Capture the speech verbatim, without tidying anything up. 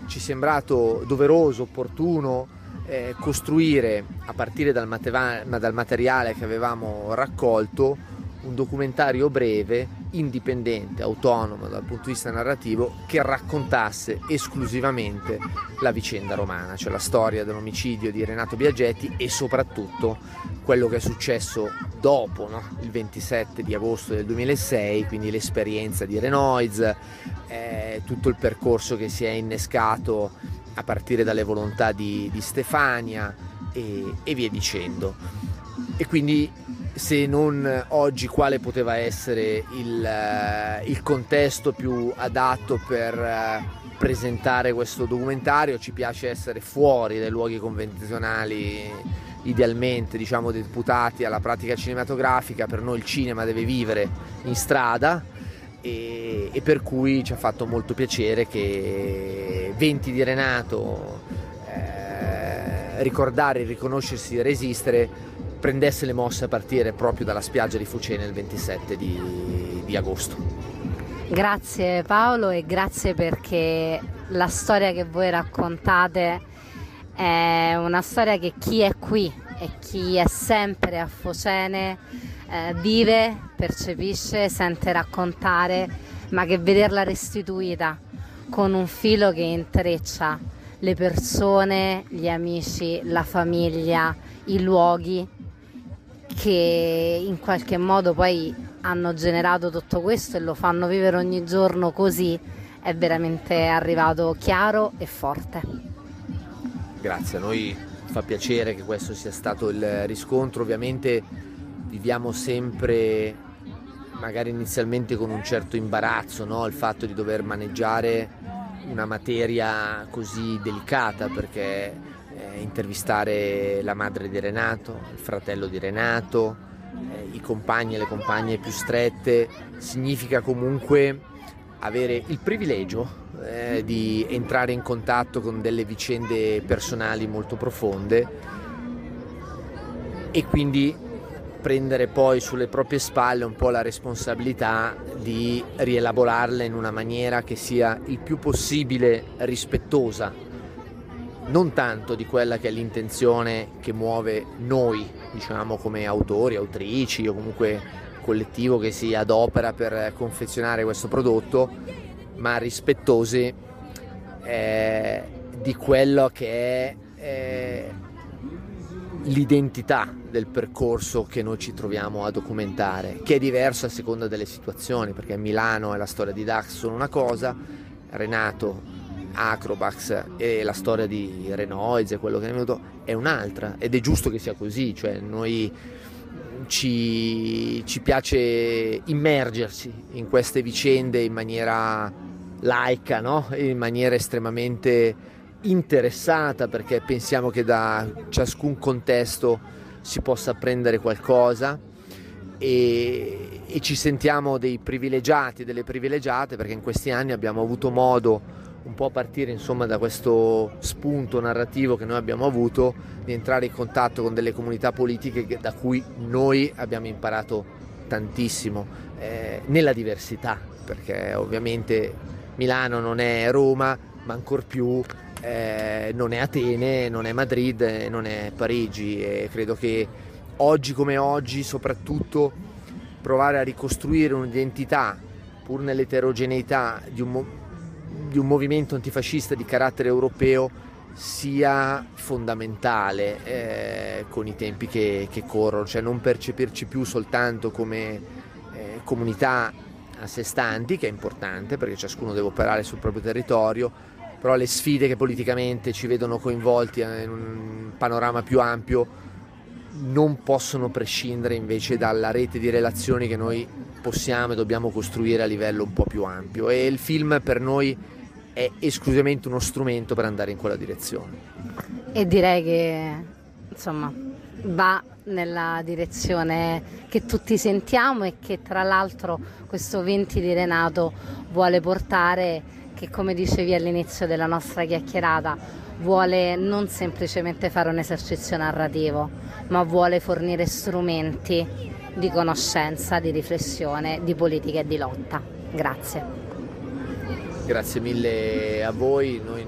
ci è sembrato doveroso, opportuno eh, costruire, a partire dal, mateva- dal materiale che avevamo raccolto, un documentario breve, indipendente, autonomo dal punto di vista narrativo, che raccontasse esclusivamente la vicenda romana, cioè la storia dell'omicidio di Renato Biagetti e soprattutto quello che è successo dopo, no? Il ventisette di agosto del duemilasei, quindi l'esperienza di Renoise, eh, tutto il percorso che si è innescato a partire dalle volontà di, di Stefania e, e via dicendo. E quindi, se non oggi, quale poteva essere il, il contesto più adatto per presentare questo documentario? Ci piace essere fuori dai luoghi convenzionali, idealmente, diciamo, deputati alla pratica cinematografica. Per noi il cinema deve vivere in strada e, e per cui ci ha fatto molto piacere che venti di Renato, eh, ricordare, riconoscersi, resistere, prendesse le mosse a partire proprio dalla spiaggia di Fucene il ventisette di, di agosto. Grazie Paolo, e grazie perché la storia che voi raccontate è una storia che chi è qui e chi è sempre a Focene eh, vive, percepisce, sente raccontare, ma che vederla restituita con un filo che intreccia le persone, gli amici, la famiglia, i luoghi che in qualche modo poi hanno generato tutto questo e lo fanno vivere ogni giorno così, è veramente arrivato chiaro e forte. Grazie, a noi fa piacere che questo sia stato il riscontro. Ovviamente viviamo sempre, magari inizialmente con un certo imbarazzo, no? Il fatto di dover maneggiare una materia così delicata, perché Eh, intervistare la madre di Renato, il fratello di Renato, eh, i compagni e le compagne più strette, significa comunque avere il privilegio eh, di entrare in contatto con delle vicende personali molto profonde e quindi prendere poi sulle proprie spalle un po' la responsabilità di rielaborarle in una maniera che sia il più possibile rispettosa, non tanto di quella che è l'intenzione che muove noi, diciamo, come autori, autrici o comunque collettivo che si adopera per confezionare questo prodotto, ma rispettose eh, di quello che è eh, l'identità del percorso che noi ci troviamo a documentare, che è diverso a seconda delle situazioni, perché Milano e la storia di Dax sono una cosa, Renato, Acrobax e la storia di Renoise, quello che è venuto, è un'altra, ed è giusto che sia così. Cioè noi ci, ci piace immergersi in queste vicende in maniera laica, no? In maniera estremamente interessata, perché pensiamo che da ciascun contesto si possa apprendere qualcosa e, e ci sentiamo dei privilegiati, delle privilegiate, perché in questi anni abbiamo avuto modo, un po' a partire insomma da questo spunto narrativo che noi abbiamo avuto, di entrare in contatto con delle comunità politiche che, da cui noi abbiamo imparato tantissimo eh, nella diversità, perché ovviamente Milano non è Roma, ma ancor più eh, non è Atene, non è Madrid, non è Parigi, e credo che oggi come oggi soprattutto provare a ricostruire un'identità pur nell'eterogeneità di un mo- di un movimento antifascista di carattere europeo sia fondamentale eh, con i tempi che, che corrono, cioè non percepirci più soltanto come eh, comunità a sé stanti, che è importante perché ciascuno deve operare sul proprio territorio, però le sfide che politicamente ci vedono coinvolti in un panorama più ampio non possono prescindere invece dalla rete di relazioni che noi possiamo e dobbiamo costruire a livello un po' più ampio, e il film per noi è esclusivamente uno strumento per andare in quella direzione. E direi che insomma va nella direzione che tutti sentiamo e che tra l'altro questo venti di Renato vuole portare, che come dicevi all'inizio della nostra chiacchierata vuole non semplicemente fare un esercizio narrativo, ma vuole fornire strumenti di conoscenza, di riflessione, di politica e di lotta. Grazie. Grazie mille a voi. Noi